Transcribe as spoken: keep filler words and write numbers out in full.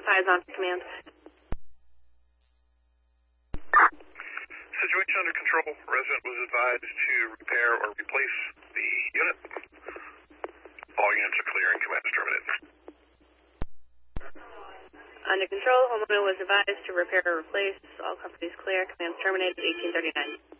Eyes on command. Situation under control. Resident was advised to repair or replace the unit. All units are clear and command is terminated. Under control, homeowner was advised to repair or replace. All companies clear. Command terminated, eighteen thirty-nine.